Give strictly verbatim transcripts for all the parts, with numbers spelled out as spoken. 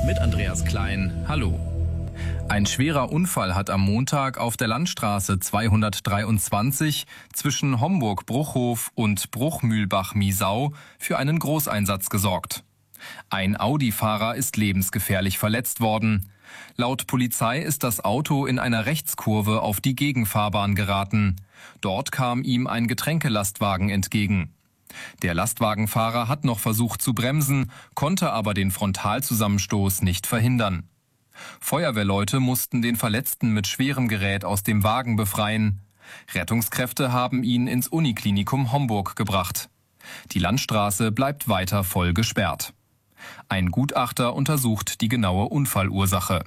mit Andreas Klein. Hallo. Ein schwerer Unfall hat am Montag auf der Landstraße zweihundertdreiundzwanzig zwischen Homburg-Bruchhof und Bruchmühlbach-Miesau für einen Großeinsatz gesorgt. Ein Audi-Fahrer ist lebensgefährlich verletzt worden. Laut Polizei ist das Auto in einer Rechtskurve auf die Gegenfahrbahn geraten. Dort kam ihm ein Getränkelastwagen entgegen. Der Lastwagenfahrer hat noch versucht zu bremsen, konnte aber den Frontalzusammenstoß nicht verhindern. Feuerwehrleute mussten den Verletzten mit schwerem Gerät aus dem Wagen befreien. Rettungskräfte haben ihn ins Uniklinikum Homburg gebracht. Die Landstraße bleibt weiter voll gesperrt. Ein Gutachter untersucht die genaue Unfallursache.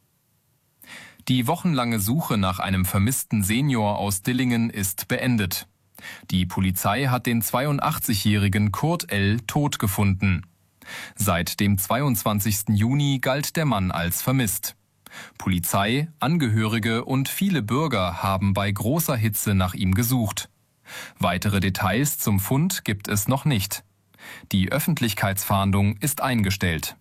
Die wochenlange Suche nach einem vermissten Senior aus Dillingen ist beendet. Die Polizei hat den zweiundachtzigjährigen Kurt L. tot gefunden. Seit dem zweiundzwanzigsten Juni galt der Mann als vermisst. Polizei, Angehörige und viele Bürger haben bei großer Hitze nach ihm gesucht. Weitere Details zum Fund gibt es noch nicht. Die Öffentlichkeitsfahndung ist eingestellt.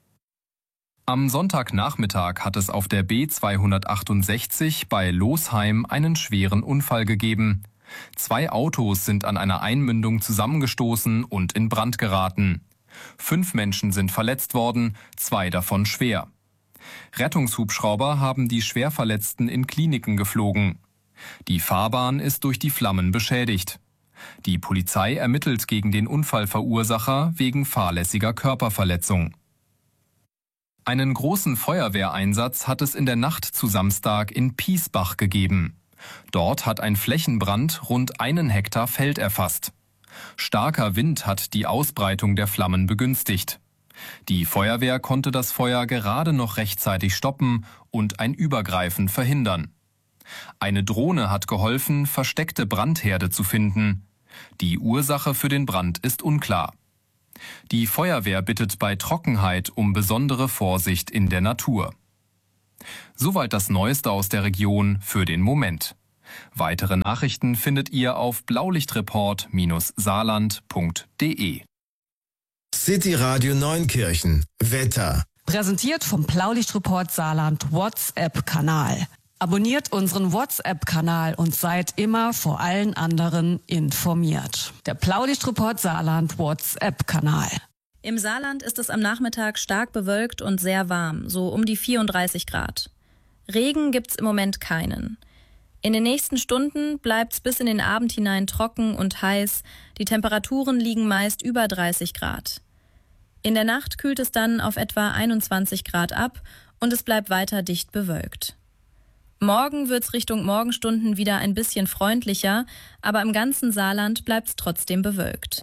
Am Sonntagnachmittag hat es auf der B zweihundertachtundsechzig bei Losheim einen schweren Unfall gegeben. Zwei Autos sind an einer Einmündung zusammengestoßen und in Brand geraten. Fünf Menschen sind verletzt worden, zwei davon schwer. Rettungshubschrauber haben die Schwerverletzten in Kliniken geflogen. Die Fahrbahn ist durch die Flammen beschädigt. Die Polizei ermittelt gegen den Unfallverursacher wegen fahrlässiger Körperverletzung. Einen großen Feuerwehreinsatz hat es in der Nacht zu Samstag in Piesbach gegeben. Dort hat ein Flächenbrand rund einen Hektar Feld erfasst. Starker Wind hat die Ausbreitung der Flammen begünstigt. Die Feuerwehr konnte das Feuer gerade noch rechtzeitig stoppen und ein Übergreifen verhindern. Eine Drohne hat geholfen, versteckte Brandherde zu finden. Die Ursache für den Brand ist unklar. Die Feuerwehr bittet bei Trockenheit um besondere Vorsicht in der Natur. Soweit das Neueste aus der Region für den Moment. Weitere Nachrichten findet ihr auf blaulichtreport Bindestrich saarland Punkt de. City Radio Neunkirchen. Wetter. Präsentiert vom Blaulichtreport Saarland WhatsApp-Kanal. Abonniert unseren WhatsApp-Kanal und seid immer vor allen anderen informiert. Der Blaulichtreport Saarland WhatsApp-Kanal. Im Saarland ist es am Nachmittag stark bewölkt und sehr warm, so um die vierunddreißig Grad. Regen gibt's im Moment keinen. In den nächsten Stunden bleibt's bis in den Abend hinein trocken und heiß. Die Temperaturen liegen meist über dreißig Grad. In der Nacht kühlt es dann auf etwa einundzwanzig Grad ab und es bleibt weiter dicht bewölkt. Morgen wird's Richtung Morgenstunden wieder ein bisschen freundlicher, aber im ganzen Saarland bleibt's trotzdem bewölkt.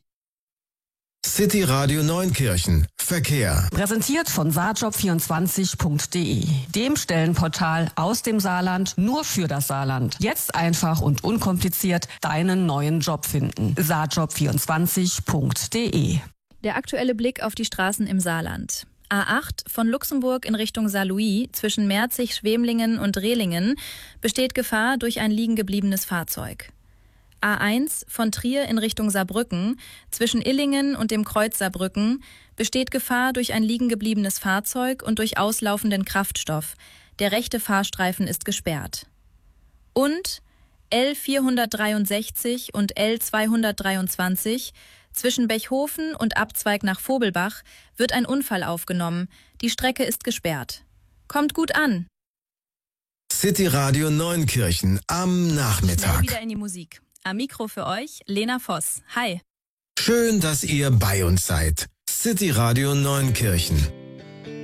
City Radio Neunkirchen. Verkehr. Präsentiert von saarjob vierundzwanzig Punkt de, dem Stellenportal aus dem Saarland nur für das Saarland. Jetzt einfach und unkompliziert deinen neuen Job finden. saarjob vierundzwanzig Punkt de. Der aktuelle Blick auf die Straßen im Saarland. A acht von Luxemburg in Richtung Saarlouis zwischen Merzig, Schwemlingen und Rehlingen besteht Gefahr durch ein liegengebliebenes Fahrzeug. A eins von Trier in Richtung Saarbrücken zwischen Illingen und dem Kreuz Saarbrücken besteht Gefahr durch ein liegengebliebenes Fahrzeug und durch auslaufenden Kraftstoff. Der rechte Fahrstreifen ist gesperrt. Und L vierhundertdreiundsechzig und L zweihundertdreiundzwanzig zwischen Bechhofen und Abzweig nach Vobelbach wird ein Unfall aufgenommen. Die Strecke ist gesperrt. Kommt gut an. City Radio Neunkirchen am Nachmittag. Schnell wieder in die Musik. Am Mikro für euch Lena Voss. Hi. Schön, dass ihr bei uns seid. City Radio Neunkirchen.